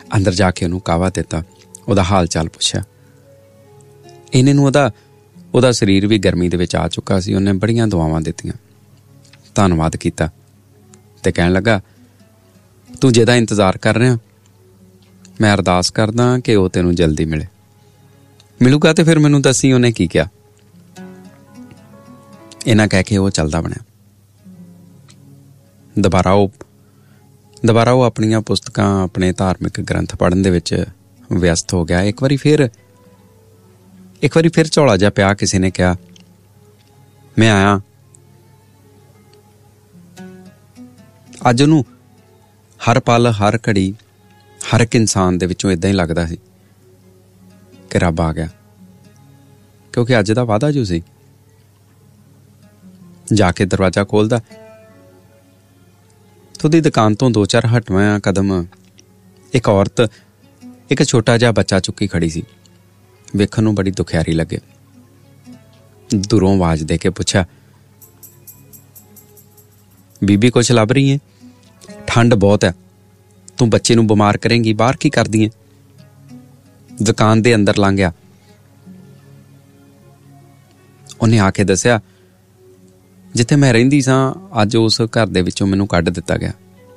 ਅੰਦਰ ਜਾ ਕੇ ਉਹਨੂੰ ਕਾਹਵਾ ਦਿੱਤਾ, ਉਹਦਾ ਹਾਲ ਚਾਲ ਪੁੱਛਿਆ। ਇਹਨੇ ਨੂੰ ਉਹਦਾ ਸਰੀਰ ਵੀ ਗਰਮੀ ਦੇ ਵਿੱਚ ਆ ਚੁੱਕਾ ਸੀ। ਉਹਨੇ ਬੜੀਆਂ ਦੁਆਵਾਂ ਦਿੱਤੀਆਂ, ਧੰਨਵਾਦ ਕੀਤਾ ਅਤੇ ਕਹਿਣ ਲੱਗਾ, ਤੂੰ ਜਿਹਦਾ ਇੰਤਜ਼ਾਰ ਕਰ ਰਿਹਾ, ਮੈਂ ਅਰਦਾਸ ਕਰਦਾ ਕਿ ਉਹ ਤੈਨੂੰ ਜਲਦੀ ਮਿਲੂਗਾ ਅਤੇ ਫਿਰ ਮੈਨੂੰ ਦੱਸੀ ਉਹਨੇ ਕੀ ਕਿਹਾ। ਇਹਨਾਂ ਕਹਿ ਕੇ ਉਹ ਚੱਲਦਾ ਬਣਿਆ। ਦੁਬਾਰਾ ਉਹ ਆਪਣੀਆਂ ਪੁਸਤਕਾਂ, ਆਪਣੇ ਧਾਰਮਿਕ ਗ੍ਰੰਥ ਪੜ੍ਹਨ ਦੇ ਵਿੱਚ ਵਿਅਸਤ ਹੋ ਗਿਆ। ਇੱਕ ਵਾਰੀ ਫਿਰ ਝੋਲਾ ਜਿਹਾ ਪਿਆ। ਕਿਸੇ ਨੇ ਕਿਹਾ, ਮੈਂ ਆਇਆ। ਅੱਜ ਉਹਨੂੰ ਹਰ ਪਲ, ਹਰ ਘੜੀ, ਹਰ ਇੱਕ ਇਨਸਾਨ ਦੇ ਵਿੱਚੋਂ ਇੱਦਾਂ ਹੀ ਲੱਗਦਾ ਸੀ ਕਿ ਰੱਬ ਆ ਗਿਆ, ਕਿਉਂਕਿ ਅੱਜ ਦਾ ਵਾਅਦਾ ਜੋ ਸੀ। ਜਾ ਕੇ ਦਰਵਾਜ਼ਾ ਖੋਲ੍ਹਦਾ, ਉਹਦੀ ਦੁਕਾਨ ਤੋਂ 2-4 ਹਟਵਾਂ ਕਦਮ ਇੱਕ ਔਰਤ ਇੱਕ ਛੋਟਾ ਜਿਹਾ ਬੱਚਾ ਚੁੱਕੀ ਖੜੀ ਸੀ। ਵੇਖਣ ਨੂੰ ਬੜੀ ਦੁਖਿਆਰੀ ਲੱਗੇ। ਦੂਰੋਂ ਆਵਾਜ਼ ਦੇ ਕੇ ਪੁੱਛਿਆ, ਬੀਬੀ ਕੁਛ ਲੱਭ ਰਹੀ ਹੈ? ਠੰਡ ਬਹੁਤ ਹੈ, ਤੂੰ ਬੱਚੇ ਨੂੰ ਬਿਮਾਰ ਕਰੇਂਗੀ, ਬਾਹਰ ਕੀ ਕਰਦੀ ਹੈ? ਦੁਕਾਨ ਦੇ ਅੰਦਰ ਲੰਘ ਗਿਆ। ਉਹਨੇ ਆ ਕੇ ਦੱਸਿਆ, ਜਿੱਥੇ ਮੈਂ ਰਹਿੰਦੀ ਸਾਂ ਅੱਜ ਉਸ ਘਰ ਦੇ ਵਿੱਚੋਂ ਮੈਨੂੰ ਕੱਢ ਦਿੱਤਾ ਗਿਆ।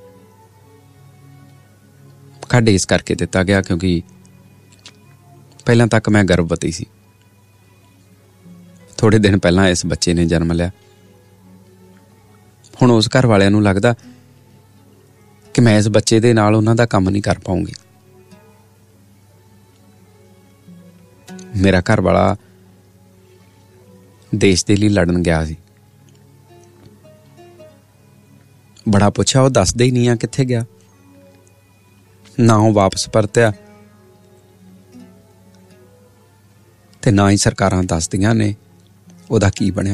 ਕੱਢ ਇਸ ਕਰਕੇ ਦਿੱਤਾ ਗਿਆ ਕਿਉਂਕਿ ਪਹਿਲਾਂ ਤੱਕ ਮੈਂ ਗਰਭਵਤੀ ਸੀ। ਥੋੜ੍ਹੇ ਦਿਨ ਪਹਿਲਾਂ ਇਸ ਬੱਚੇ ਨੇ ਜਨਮ ਲਿਆ। ਹੁਣ ਉਸ ਘਰ ਵਾਲਿਆਂ ਨੂੰ ਲੱਗਦਾ ਕਿ ਮੈਂ ਇਸ ਬੱਚੇ ਦੇ ਨਾਲ ਉਹਨਾਂ ਦਾ ਕੰਮ ਨਹੀਂ ਕਰ ਪਾਊਂਗੀ। ਮੇਰਾ ਘਰ ਵਾਲਾ ਦੇਸ਼ ਦੇ ਲਈ ਲੜਨ ਗਿਆ ਸੀ। ਬੜਾ ਪੁੱਛਿਆ, ਉਹ ਦੱਸਦੇ ਹੀ ਨਹੀਂ ਆ ਕਿੱਥੇ ਗਿਆ। ਨਾ ਉਹ ਵਾਪਸ ਪਰਤਿਆ ਤੇ ਨਾ ਹੀ ਸਰਕਾਰਾਂ ਦੱਸਦੀਆਂ ਨੇ ਉਹਦਾ ਕੀ ਬਣਿਆ।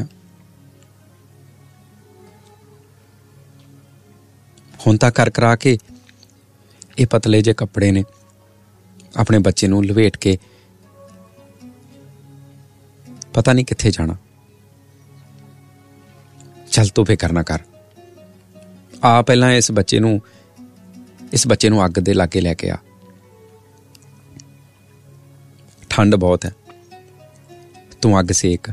ਹੁਣ ਤਾਂ ਕਰ ਕਰਾ ਕੇ ਇਹ ਪਤਲੇ ਜਿਹੇ ਕੱਪੜੇ ਨੇ, ਆਪਣੇ ਬੱਚੇ ਨੂੰ ਲਪੇਟ ਕੇ ਪਤਾ ਨਹੀਂ ਕਿੱਥੇ ਜਾਣਾ। ਚੱਲ ਤੂੰ ਫਿਕਰ ਨਾ ਕਰ, ਆ ਪਹਿਲਾਂ ਇਸ ਬੱਚੇ ਨੂੰ ਅੱਗ ਦੇ ਲਾਗੇ ਲੈ ਕੇ ਆ। ਠੰਡ ਬਹੁਤ ਹੈ, ਤੂੰ ਅੱਗ ਸੇਕ।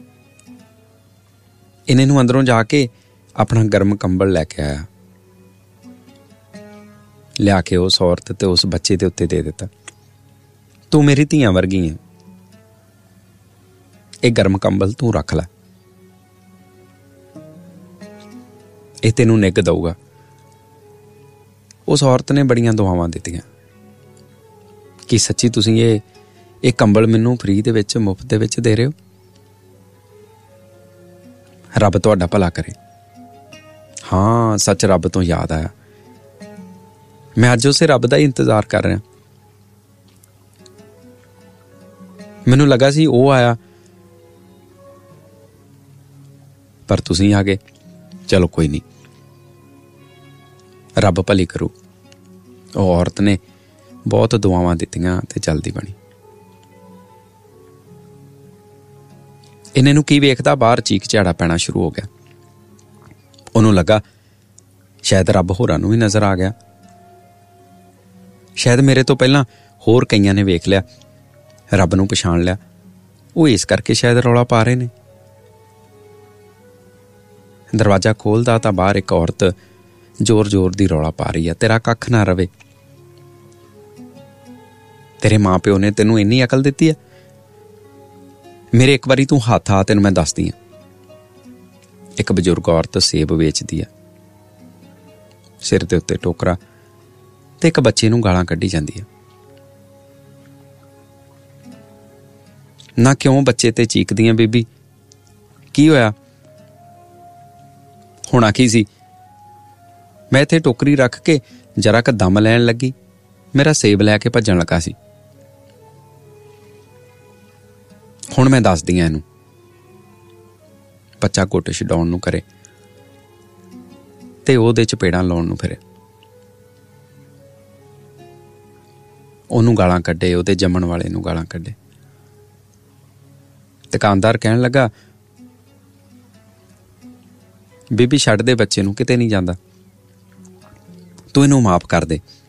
ਇਹਨੇ ਨੂੰ ਅੰਦਰੋਂ ਜਾ ਕੇ ਆਪਣਾ ਗਰਮ ਕੰਬਲ ਲੈ ਕੇ ਆਇਆ, ਲਿਆ ਕੇ ਉਸ ਔਰਤ ਤੇ ਉਸ ਬੱਚੇ ਦੇ ਉੱਤੇ ਦੇ ਦਿੱਤਾ। ਤੂੰ ਮੇਰੀ ਧੀਆਂ ਵਰਗੀ ਹੈ, ਇਹ ਗਰਮ ਕੰਬਲ ਤੂੰ ਰੱਖ ਲੈ, ਇਹ ਤੈਨੂੰ ਨਿੱਘ ਦਊਗਾ। ਉਸ ਔਰਤ ਨੇ ਬੜੀਆਂ ਦੁਆਵਾਂ ਦਿੱਤੀਆਂ ਕਿ ਸੱਚੀ ਤੁਸੀਂ ਇਹ ਕੰਬਲ ਮੈਨੂੰ ਫ੍ਰੀ ਦੇ ਵਿੱਚ, ਮੁਫਤ ਦੇ ਵਿੱਚ ਦੇ ਰਹੇ ਹੋ। ਰੱਬ ਤੁਹਾਡਾ ਭਲਾ ਕਰੇ। ਹਾਂ ਸੱਚ, ਰੱਬ ਤੋਂ ਯਾਦ ਆਇਆ, ਮੈਂ ਅੱਜ ਉਸੇ ਰੱਬ ਦਾ ਹੀ ਇੰਤਜ਼ਾਰ ਕਰ ਰਿਹਾ। ਮੈਨੂੰ ਲੱਗਾ ਸੀ ਉਹ ਆਇਆ, ਪਰ ਤੁਸੀਂ ਆ ਗਏ। ਚਲੋ ਕੋਈ ਨਹੀਂ, ਰੱਬ ਭਲੀ ਕਰੂ। ਉਹ ਔਰਤ ਨੇ ਬਹੁਤ ਦੁਆਵਾਂ ਦਿੱਤੀਆਂ ਤੇ ਚੱਲਦੀ ਬਣੀ। ਇਹਨਾਂ ਨੂੰ ਕੀ ਵੇਖਦਾ, ਬਾਹਰ ਚੀਕ ਝਾੜਾ ਪੈਣਾ ਸ਼ੁਰੂ ਹੋ ਗਿਆ। ਉਹਨੂੰ ਲੱਗਾ ਸ਼ਾਇਦ ਰੱਬ ਹੋਰਾਂ ਨੂੰ ਵੀ ਨਜ਼ਰ ਆ ਗਿਆ, ਸ਼ਾਇਦ ਮੇਰੇ ਤੋਂ ਪਹਿਲਾਂ ਹੋਰ ਕਈਆਂ ਨੇ ਵੇਖ ਲਿਆ, ਰੱਬ ਨੂੰ ਪਛਾਣ ਲਿਆ, ਉਹ ਇਸ ਕਰਕੇ ਸ਼ਾਇਦ ਰੌਲਾ ਪਾ ਰਹੇ ਨੇ। ਦਰਵਾਜ਼ਾ ਖੋਲ੍ਹਦਾ ਤਾਂ ਬਾਹਰ ਇੱਕ ਔਰਤ ਜ਼ੋਰ ਦੀ ਰੌਲਾ ਪਾ ਰਹੀ ਆ, ਤੇਰਾ ਕੱਖ ਨਾ ਰਵੇ, ਤੇਰੇ ਮਾਂ ਪਿਓ ਨੇ ਤੈਨੂੰ ਇੰਨੀ ਅਕਲ ਦਿੱਤੀ ਆ, ਮੇਰੇ ਇੱਕ ਵਾਰੀ ਤੂੰ ਹੱਥ ਆ, ਤੈਨੂੰ ਮੈਂ ਦੱਸਦੀ ਆ। ਇੱਕ ਬਜ਼ੁਰਗ ਔਰਤ ਸੇਬ ਵੇਚਦੀ ਆ, ਸਿਰ ਦੇ ਉੱਤੇ ਟੋਕਰਾ, ਤੇ ਇੱਕ ਬੱਚੇ ਨੂੰ ਗਾਲਾਂ ਕੱਢੀ ਜਾਂਦੀ ਆ। ਨਾ ਕਿਉਂ ਬੱਚੇ ਤੇ ਚੀਕਦੀਆਂ, ਬੀਬੀ ਕੀ ਹੋਇਆ? ਹੋਣਾ ਕੀ ਸੀ, ਮੈਂ ਇੱਥੇ ਟੋਕਰੀ ਰੱਖ ਕੇ ਜਰਾ ਕੁ ਦਮ ਲੈਣ ਲੱਗੀ, ਮੇਰਾ ਸੇਬ ਲੈ ਕੇ ਭੱਜਣ ਲੱਗਾ ਸੀ। ਹੁਣ ਮੈਂ ਦੱਸਦੀ ਹਾਂ ਇਹਨੂੰ। ਬੱਚਾ ਘੁੱਟ ਛਡਾਉਣ ਨੂੰ ਕਰੇ ਤੇ ਉਹਦੇ ਚਪੇੜਾਂ ਲਾਉਣ ਨੂੰ ਫਿਰੇ, ਉਹਨੂੰ ਗਾਲਾਂ ਕੱਢੇ, ਉਹਦੇ ਜੰਮਣ ਵਾਲੇ ਨੂੰ ਗਾਲਾਂ ਕੱਢੇ। ਦੁਕਾਨਦਾਰ ਕਹਿਣ ਲੱਗਾ, ਬੀਬੀ ਛੱਡ ਦੇ ਬੱਚੇ ਨੂੰ, ਕਿਤੇ ਨਹੀਂ ਜਾਂਦਾ, ਤੂੰ ਇਹਨੂੰ ਮਾਫ਼ ਕਰ ਦੇ।